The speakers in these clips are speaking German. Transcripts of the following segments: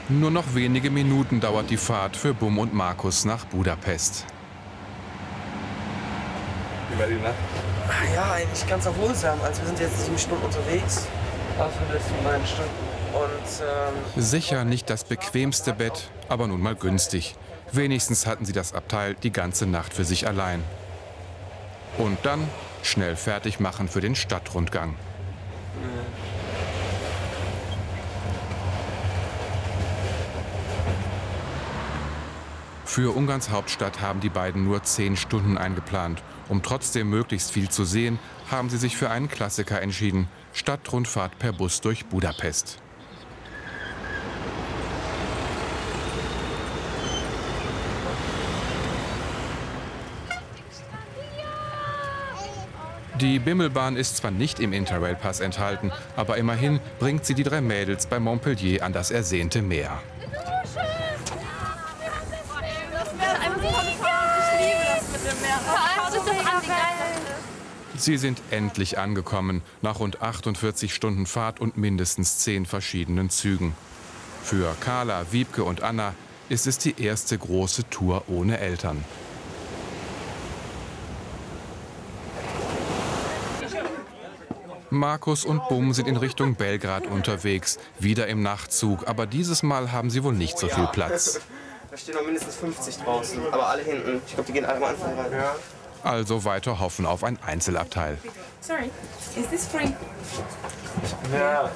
Nur noch wenige Minuten dauert die Fahrt für Bum und Markus nach Budapest. Wie war die Nacht? Ja, eigentlich ganz erholsam. Also wir sind jetzt 7 Stunden unterwegs, also von den letzten 9 Stunden. Und, Sicher nicht das bequemste Bett, aber nun mal günstig. Wenigstens hatten sie das Abteil die ganze Nacht für sich allein. Und dann schnell fertig machen für den Stadtrundgang. Für Ungarns Hauptstadt haben die beiden nur 10 Stunden eingeplant. Um trotzdem möglichst viel zu sehen, haben sie sich für einen Klassiker entschieden: Stadtrundfahrt per Bus durch Budapest. Die Bimmelbahn ist zwar nicht im Interrail-Pass enthalten, aber immerhin bringt sie die 3 Mädels bei Montpellier an das ersehnte Meer. Sie sind endlich angekommen, nach rund 48 Stunden Fahrt und mindestens 10 verschiedenen Zügen. Für Carla, Wiebke und Anna ist es die erste große Tour ohne Eltern. Markus und Bum sind in Richtung Belgrad unterwegs, wieder im Nachtzug, aber dieses Mal haben sie wohl nicht so viel Platz. Da stehen noch mindestens 50 draußen, aber alle hinten. Ich glaube, die gehen alle am Anfang rein. Ja. Also weiter hoffen auf ein Einzelabteil. Sorry, is this free? Ja,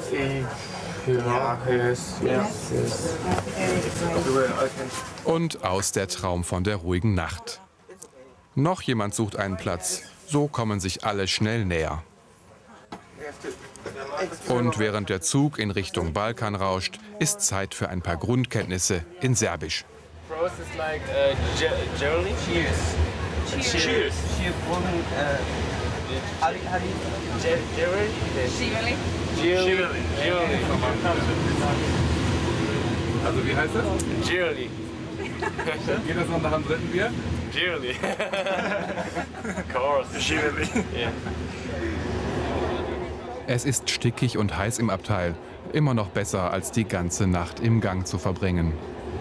Und aus der Traum von der ruhigen Nacht. Noch jemand sucht einen Platz. So kommen sich alle schnell näher. Und während der Zug in Richtung Balkan rauscht, ist Zeit für ein paar Grundkenntnisse in Serbisch. Prost is like Germany. Cheers. Cheers. Also wie heißt das? Germany. Geht das noch nach dem dritten Bier? Germany. Of course. Germany. Yeah. Es ist stickig und heiß im Abteil. Immer noch besser, als die ganze Nacht im Gang zu verbringen.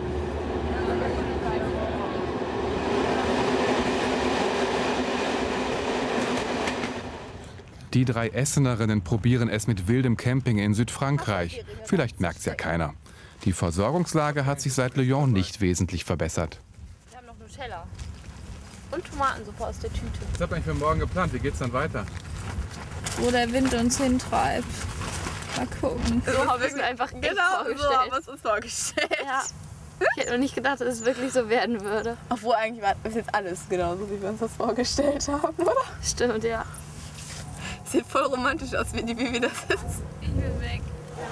Die 3 Essenerinnen probieren es mit wildem Camping in Südfrankreich. Vielleicht merkt's ja keiner. Die Versorgungslage hat sich seit Lyon nicht wesentlich verbessert. Wir haben noch Nutella und Tomatensuppe aus der Tüte. Was habt ihr eigentlich für morgen geplant? Wie geht's dann weiter? Wo der Wind uns hintreibt. Mal gucken. So habe ich es mir einfach vorgestellt. So haben wir es uns vorgestellt. Ja. Ich hätte mir nicht gedacht, dass es wirklich so werden würde. Obwohl eigentlich war das jetzt alles genauso, wie wir uns das vorgestellt haben, oder? Stimmt, ja. Sieht voll romantisch aus, wie wir das ist. Ich will weg.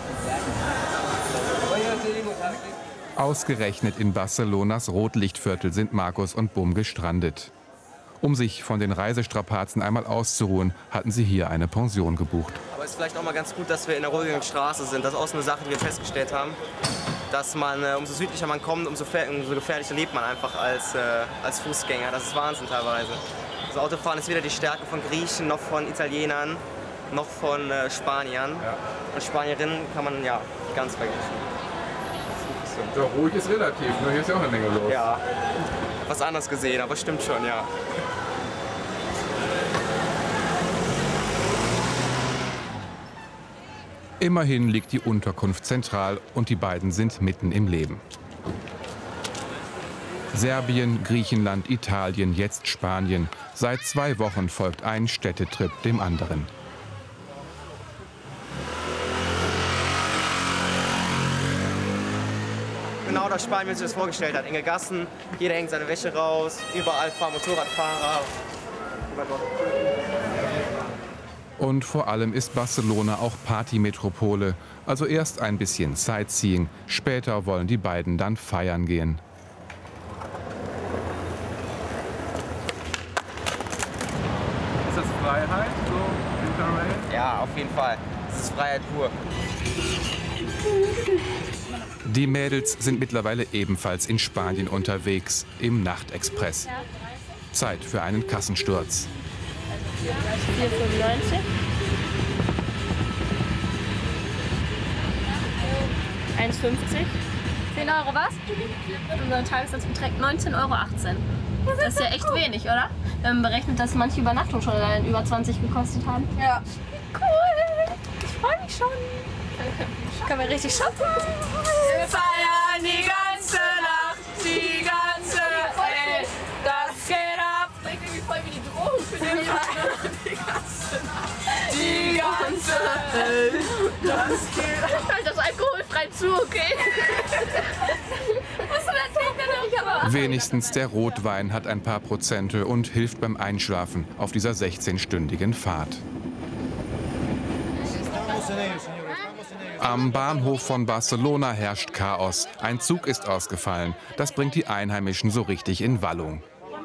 Ausgerechnet in Barcelonas Rotlichtviertel sind Markus und Bum gestrandet. Um sich von den Reisestrapazen einmal auszuruhen, hatten sie hier eine Pension gebucht. Aber es ist vielleicht auch mal ganz gut, dass wir in einer ruhigen Straße sind. Das ist auch so eine Sache, die wir festgestellt haben. Dass man, umso südlicher man kommt, umso gefährlicher lebt man einfach als Fußgänger. Das ist Wahnsinn teilweise. Das Autofahren ist weder die Stärke von Griechen, noch von Italienern, noch von Spaniern. Ja. Und Spanierinnen kann man ja ganz vergessen. Ja, ruhig ist relativ, nur hier ist ja auch eine Menge los. Ja, was anderes gesehen, aber stimmt schon, ja. Immerhin liegt die Unterkunft zentral und die beiden sind mitten im Leben. Serbien, Griechenland, Italien, jetzt Spanien. Seit 2 Wochen folgt ein Städtetrip dem anderen. Genau das Spanien, wie sich das vorgestellt hat. Enge Gassen, jeder hängt seine Wäsche raus, überall fahren Motorradfahrer. Und vor allem ist Barcelona auch Partymetropole. Also erst ein bisschen Sightseeing, später wollen die beiden dann feiern gehen. Ist das Freiheit, so Interrail? Ja, auf jeden Fall. Das ist Freiheit pur. Die Mädels sind mittlerweile ebenfalls in Spanien unterwegs, im Nachtexpress. Zeit für einen Kassensturz. 4,95. 1,50. 10 Euro was? Unser Tagessatz beträgt 19,18 Euro. Das ist ja echt wenig, oder? Wenn man berechnet, dass manche Übernachtungen schon allein über 20 gekostet haben. Ja. Cool! Ich freue mich schon. Können wir richtig shoppen? Wir feiern die ganze Nacht, die ganze Welt. Das geht ab. Klingt irgendwie voll wie die Drohung für den Die ganze Welt. Das geht ab. Halt das alkoholfrei zu, okay? Was erzählt denn noch? Wenigstens der Rotwein hat ein paar Prozente und hilft beim Einschlafen auf dieser 16-stündigen Fahrt. Am Bahnhof von Barcelona herrscht Chaos. Ein Zug ist ausgefallen. Das bringt die Einheimischen so richtig in Wallung.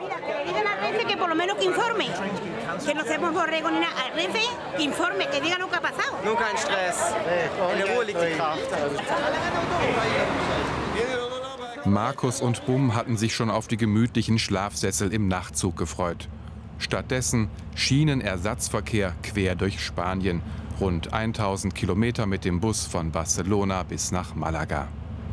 Nur kein Stress. In der Ruhe liegt die Kraft. Markus und Bum hatten sich schon auf die gemütlichen Schlafsessel im Nachtzug gefreut. Stattdessen Schienenersatzverkehr quer durch Spanien. Rund 1000 Kilometer mit dem Bus von Barcelona bis nach Malaga.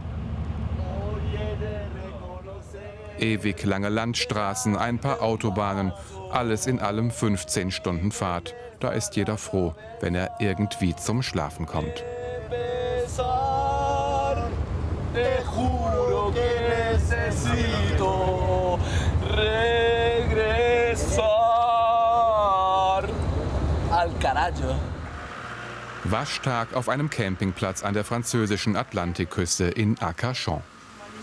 Ewig lange Landstraßen, ein paar Autobahnen, alles in allem 15 Stunden Fahrt. Da ist jeder froh, wenn er irgendwie zum Schlafen kommt. Waschtag auf einem Campingplatz an der französischen Atlantikküste in Arcachon.